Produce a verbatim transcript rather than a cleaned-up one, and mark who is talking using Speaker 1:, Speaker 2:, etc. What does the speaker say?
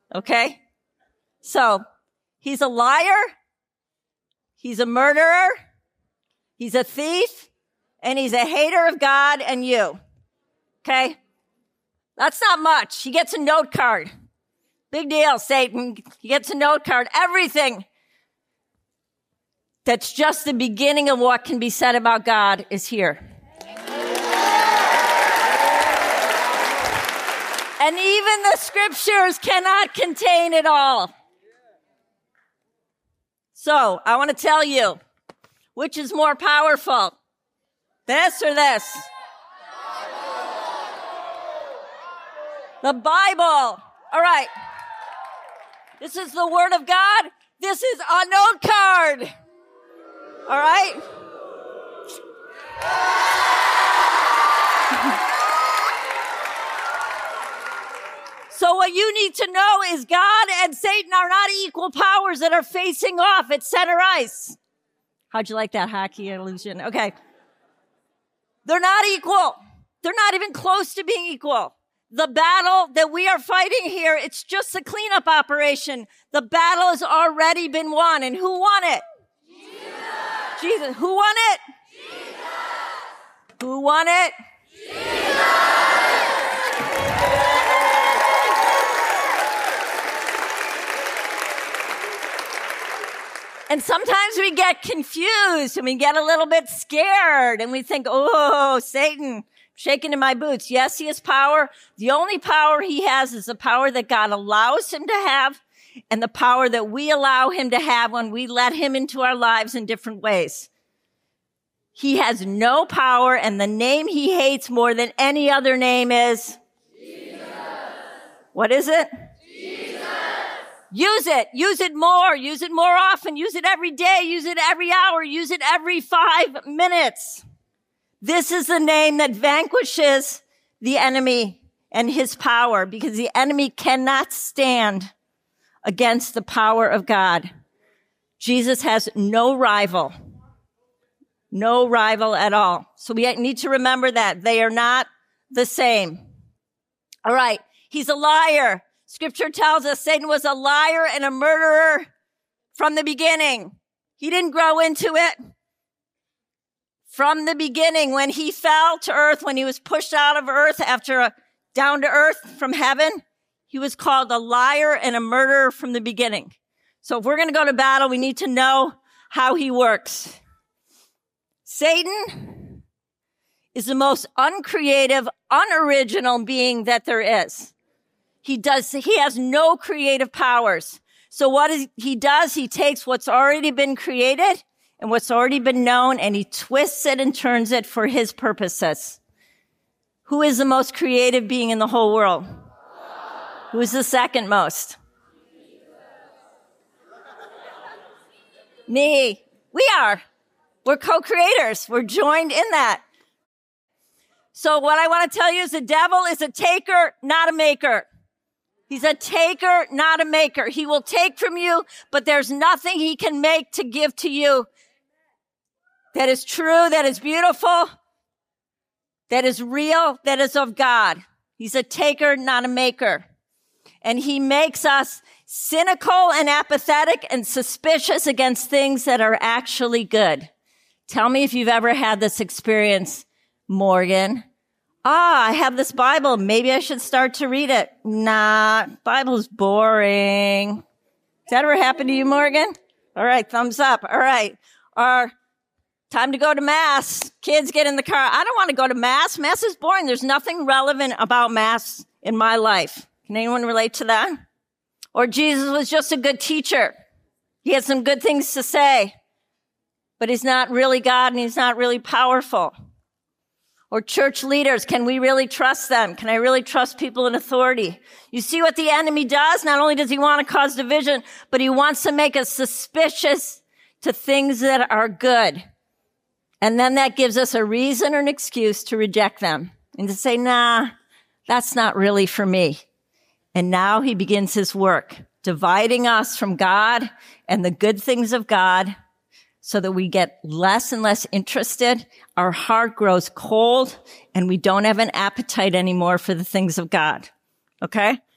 Speaker 1: Okay? So, he's a liar. He's a murderer. He's a thief. And he's a hater of God and you. Okay? That's not much. He gets a note card. Big deal, Satan. He gets a note card. Everything that's just the beginning of what can be said about God is here. And even the scriptures cannot contain it all. So, I want to tell you, which is more powerful? This or this? The Bible. All right. This is the Word of God. This is a note card. All right? So what you need to know is God and Satan are not equal powers that are facing off at center ice. How'd you like that hockey illusion? Okay. They're not equal. They're not even close to being equal. The battle that we are fighting here, it's just a cleanup operation. The battle has already been won. And who won it? Jesus. Jesus. Who won it? Jesus. Who won it? Jesus. And sometimes we get confused and we get a little bit scared and we think, oh, Satan, shaking in my boots. Yes, he has power. The only power he has is the power that God allows him to have and the power that we allow him to have when we let him into our lives in different ways. He has no power, and the name he hates more than any other name is? Jesus. What is it? Jesus. Use it. Use it more. Use it more often. Use it every day. Use it every hour. Use it every five minutes. This is the name that vanquishes the enemy and his power, because the enemy cannot stand against the power of God. Jesus has no rival. No rival at all. So we need to remember that. They are not the same. All right. He's a liar. Scripture tells us Satan was a liar and a murderer from the beginning. He didn't grow into it. From the beginning, when he fell to earth, when he was pushed out of earth after a down to earth from heaven, he was called a liar and a murderer from the beginning. So if we're going to go to battle, we need to know how he works. Satan is the most uncreative, unoriginal being that there is. He does, he has no creative powers. So what is, he does, he takes what's already been created and what's already been known, and he twists it and turns it for his purposes. Who is the most creative being in the whole world? Who is the second most? Me. We are. We're co-creators. We're joined in that. So what I want to tell you is the devil is a taker, not a maker. He's a taker, not a maker. He will take from you, but there's nothing he can make to give to you that is true, that is beautiful, that is real, that is of God. He's a taker, not a maker. And he makes us cynical and apathetic and suspicious against things that are actually good. Tell me if you've ever had this experience, Morgan. Ah, I have this Bible. Maybe I should start to read it. Nah, Bible's boring. Has that ever happened to you, Morgan? All right, thumbs up. All right. Or time to go to Mass. Kids, get in the car. I don't want to go to Mass. Mass is boring. There's nothing relevant about Mass in my life. Can anyone relate to that? Or Jesus was just a good teacher. He had some good things to say, but he's not really God and he's not really powerful. Or church leaders, can we really trust them? Can I really trust people in authority? You see what the enemy does? Not only does he want to cause division, but he wants to make us suspicious to things that are good. And then that gives us a reason or an excuse to reject them and to say, nah, that's not really for me. And now he begins his work, dividing us from God and the good things of God so that we get less and less interested. Our heart grows cold and we don't have an appetite anymore for the things of God. Okay?